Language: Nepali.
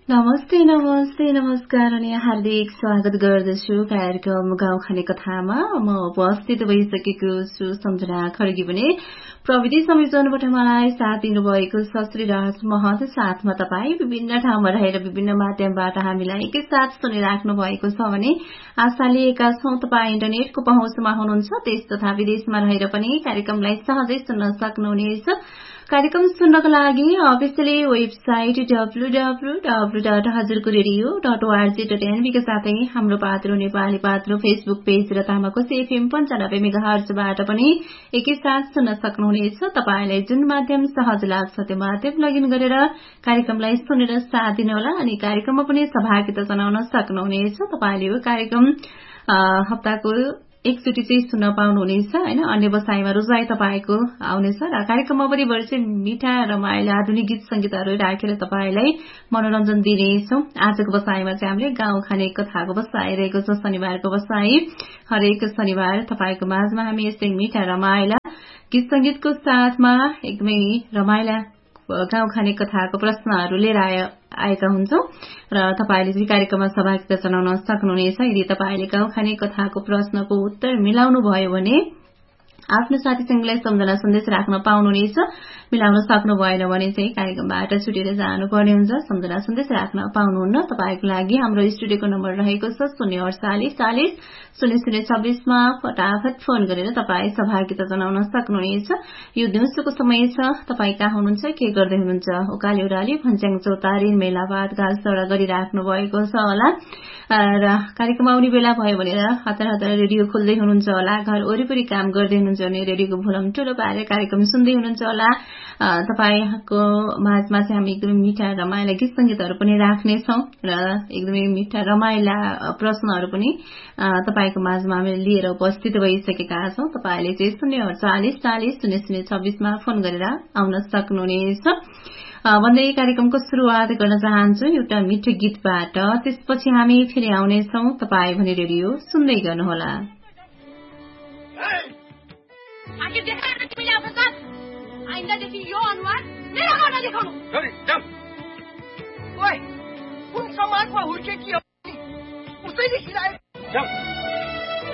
नमस्ते नमस्ते नमस्कार अनि हार्दिक स्वागत गर्दछु कार्यक्रम गाउँखाने कथामा। म उपस्थित भइसकेको छु सम्झना खड्गी पनि प्रविधि संयोजनबाट मलाई साथ दिनुभएको छ श्री राज महत। साथमा तपाईँ विभिन्न ठाउँमा रहेर विभिन्न माध्यमबाट हामीलाई एकैसाथ सुनिराख्नु भएको छ भने आशा लिएका छौं तपाईँ इन्टरनेटको पहुँचमा हुनुहुन्छ। देश तथा विदेशमा रहेर पनि कार्यक्रमलाई सहजै सुन्न सक्नुहुनेछ। कार्यक्रम सुन्नको लागि अफिसियली वेबसाइट www.hazurkuradio.org.nb का साथै हाम्रो पात्रो नेपाली पात्रो फेसबुक पेज र तामाकोसी FM 95 मेगाहर्जबाट पनि एकैसाथ सुन्न सक्नुहुनेछ। तपाईलाई जुन माध्यम सहज लाग्छ त्यो माध्यम लगइन गरेर कार्यक्रमलाई सुनेर साथ दिनुहोला अनि कार्यक्रममा पनि सहभागिता जनाउन सक्नुहुनेछ। तपाईले यो कार्यक्रम हप्ताको एकचोटि चाहिँ सुन्न पाउनुहुनेछ हैन। अन्य बसाइमा रोजाइ तपाईको आउनेछ र कार्यक्रममा पनि बढी चाहिँ मिठा रमाइलो आधुनिक गीत संगीतहरू राखेर तपाईलाई मनोरञ्जन दिनेछौं। आजको बसाइमा चाहिँ हामीले गाउँ खाने कथाको बसाइ रहेको छ। शनिबारको बसाइ हरेक शनिबार तपाईको माझमा हामी यस्तै मिठा रमाइला गीत संगीतको साथमा एकदमै रमाइला गाउँ खाने कथाको प्रश्नहरू लिएर आएका हुन्छौं र तपाईले चाहिँ कार्यक्रममा सहभागिता जनाउन सक्नुहुनेछ। यदि तपाईले गाउँ खाने कथाको प्रश्नको उत्तर मिलाउनु भयो भने आफ्नो साथीसँगलाई सम्झना सन्देश राख्न पाउनुहुनेछ। मिलाउन सक्नु भएन भने चाहिँ कार्यक्रमबाट छुटेर जानुपर्ने हुन्छ। सम्झना सन्देश राख्न पाउनुहुन्न। तपाईको लागि हाम्रो स्टुडियोको नम्बर रहेको छ 048 0026 मा फटाफट फोन गरेर तपाई सहभागिता जनाउन सक्नुहुनेछ। यो दिउँसोको समय छ। तपाई कहाँ हुनुहुन्छ, के गर्दै हुनुहुन्छ, उकाली उराली भन्छ्याङ चौतारी मेलापात गालसडा गरिराख्नु भएको छ होला र कार्यक्रम आउने बेला भयो भनेर हतार हतार रेडियो खोल्दै हुनुहुन्छ होला। घर वरिपरि काम गर्दै हुनुहुन्छ भने रेडियोको भोल्युम ठूलो पारेर कार्यक्रम सुन्दै हुनुहुन्छ होला। तपाईको माझमा चाहिँ हामी एकदमै मिठा रमाइला गीत संगीतहरू पनि राख्नेछौं र एकदमै मिठा रमाइला प्रश्नहरू पनि तपाईको माझमा हामीले लिएर उपस्थित भइसकेका छौं। तपाईले चाहिँ 048 0026 मा फोन गरेर आउन सक्नुहुनेछ। भन्दै कार्यक्रमको सुरुवात गर्न चाहन्छु एउटा मिठो गीतबाट। त्यसपछि हामी फेरि आउनेछौं। तपाई भने रेडियो सुन्दै गर्नुहोला। आइन्दादेखि यो अनुहार मेरो गर्न देखाउनु। कुन समाजमा हुर्केकी हो उसैले खिलाए।